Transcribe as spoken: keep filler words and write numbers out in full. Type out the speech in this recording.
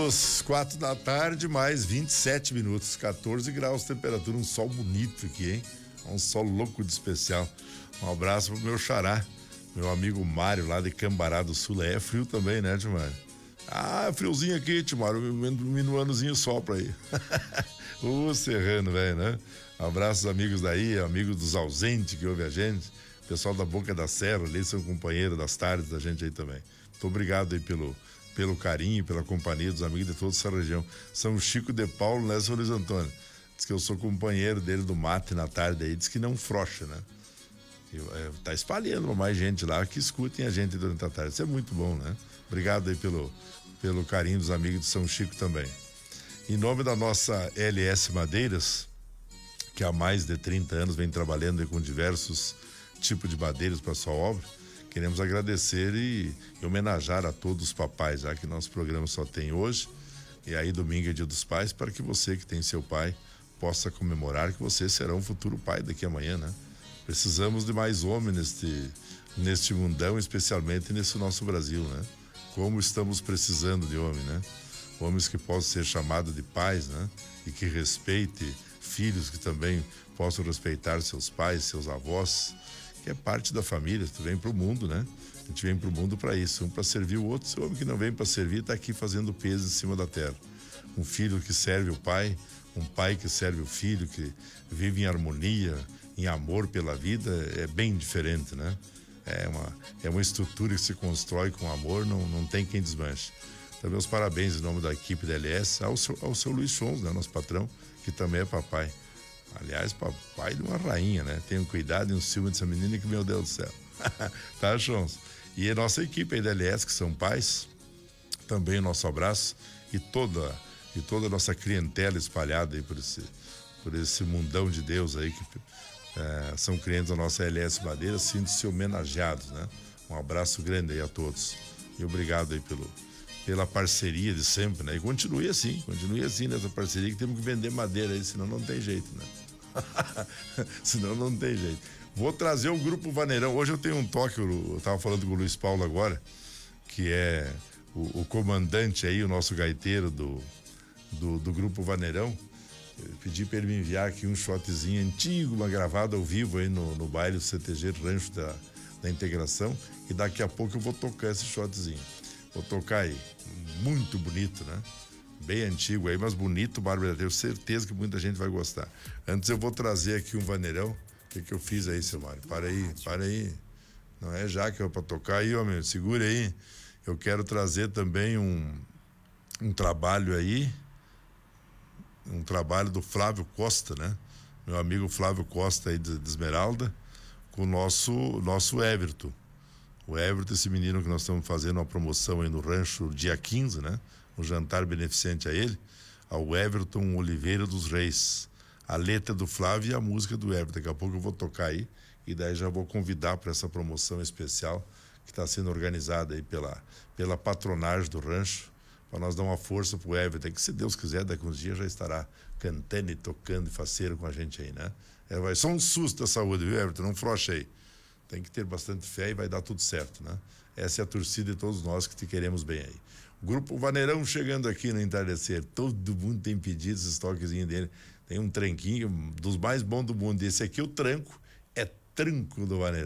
Amigos, quatro da tarde, mais vinte e sete minutos, quatorze graus de temperatura, um sol bonito aqui, hein? Um sol louco de especial. Um abraço pro meu xará, meu amigo Mário, lá de Cambará do Sul. É frio também, né, tio Mário? Ah, friozinho aqui, tio Mário, um minuanozinho sopra aí. Ô, serrano, velho, né? Abraços, amigos daí, amigos dos ausentes que ouvem a gente. Pessoal da Boca da Serra, ali são companheiros das tardes da gente aí também. Muito obrigado aí pelo, pelo carinho, pela companhia dos amigos de toda essa região. São Chico de Paulo, né, seu Luiz Antônio? Diz que eu sou companheiro dele do mate na tarde aí, diz que não frouxa, né? Eu, é, tá espalhando pra mais gente lá que escutem a gente durante a tarde. Isso é muito bom, né? Obrigado aí pelo, pelo carinho dos amigos de São Chico também. Em nome da nossa L S Madeiras, que há mais de trinta anos vem trabalhando aí com diversos tipos de madeiras para sua obra, queremos agradecer e, e homenagear a todos os papais, já que nosso programa só tem hoje, e aí domingo é Dia dos Pais, para que você que tem seu pai possa comemorar que você será um futuro pai daqui a amanhã, né? Precisamos de mais homens neste, neste mundão, especialmente nesse nosso Brasil, né? Como estamos precisando de homem, né? Homens que possam ser chamados de pais, né? E que respeite filhos que também possam respeitar seus pais, seus avós, que é parte da família. Tu vem pro mundo, né? A gente vem pro mundo para isso, um para servir o outro. Se o homem que não vem para servir tá aqui fazendo peso em cima da terra. Um filho que serve o pai, um pai que serve o filho, que vive em harmonia, em amor pela vida, é bem diferente, né? É uma, é uma estrutura que se constrói com amor, não, não tem quem desmanche. Então, meus parabéns em nome da equipe da L S ao seu, ao seu Luiz Chons, né? Nosso patrão, que também é papai. Aliás, papai de uma rainha, né? Tenham cuidado e um ciúme dessa menina que, meu Deus do céu. Tá, Chons? E a nossa equipe aí da L S, que são pais, também o nosso abraço e toda, e toda a nossa clientela espalhada aí por esse, por esse mundão de Deus aí, que é, são clientes da nossa L S Madeira, sintam-se homenageados, né? Um abraço grande aí a todos. E obrigado aí pelo, pela parceria de sempre, né? E continue assim, continue assim nessa parceria, que temos que vender madeira aí, senão não tem jeito, né? Senão não tem jeito. Vou trazer o Grupo Vaneirão. Hoje eu tenho um toque, eu, eu tava falando com o Luiz Paulo agora, que é o, o comandante aí, o nosso gaiteiro do, do, do Grupo Vaneirão. Eu pedi para ele me enviar aqui um shotzinho antigo, uma gravada ao vivo aí no, no baile do C T G Rancho da, da Integração, e daqui a pouco eu vou tocar esse shotzinho. Vou tocar aí, muito bonito, né? Bem antigo aí, mas bonito, Bárbara, tenho certeza que muita gente vai gostar. Antes eu vou trazer aqui um vaneirão. O que que eu fiz aí, seu Mário? Para aí, para aí. Não é já que é para tocar aí, homem, segura aí. Eu quero trazer também um, um trabalho aí, um trabalho do Flávio Costa, né? Meu amigo Flávio Costa aí de, de Esmeralda, com o nosso, nosso Everton. O Everton, esse menino que nós estamos fazendo uma promoção aí no rancho dia quinze, né? Um jantar beneficente a ele, ao Everton Oliveira dos Reis. A letra do Flávio e a música do Everton. Daqui a pouco eu vou tocar aí e daí já vou convidar para essa promoção especial que está sendo organizada aí pela, pela patronagem do rancho, para nós dar uma força pro Everton, que se Deus quiser, daqui uns dias já estará cantando e tocando e faceiro com a gente aí, né? É, vai só um susto da saúde, viu, Everton? Não frouxa aí. Tem que ter bastante fé e vai dar tudo certo, né? Essa é a torcida de todos nós que te queremos bem aí. O Grupo Vaneirão chegando aqui no entardecer. Todo mundo tem pedido esses toquezinhos dele. Tem um tranquinho dos mais bons do mundo. Esse aqui, o tranco, é tranco do Vaneirão.